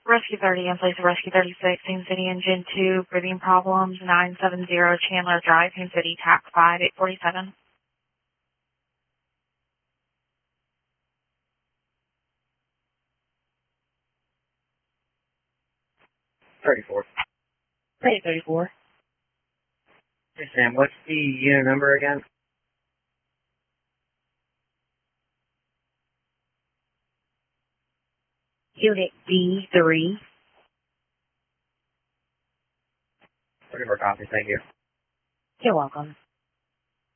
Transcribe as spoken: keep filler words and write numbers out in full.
Rescue thirty in place of Rescue thirty-six, Haines City Engine two, breathing problems, nine seven zero Chandler Drive, Haines City, TAC five eight forty-seven. thirty-four. Hey, thirty-four. Hey, Sam, what's the unit number again? Unit B three. thirty-four copies, thank you. You're welcome.